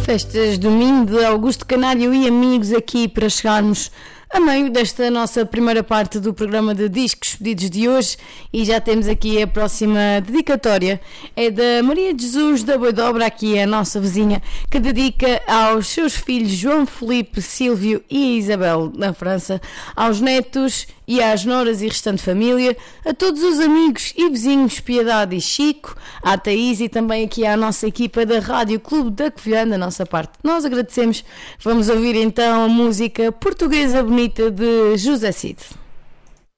Festas domingo de Augusto Canário e amigos aqui para chegarmos a meio desta nossa primeira parte do programa de discos pedidos de hoje e já temos aqui a próxima dedicatória. É da Maria de Jesus da Boidobra, aqui a nossa vizinha, que dedica aos seus filhos João Felipe, Silvio e Isabel na França, aos netos e às noras e restante família, a todos os amigos e vizinhos Piedade e Chico, à Thaís e também aqui à nossa equipa da Rádio Clube da Covilhã, da nossa parte. Nós agradecemos. Vamos ouvir então a música Portuguesa Bonita de José Cid.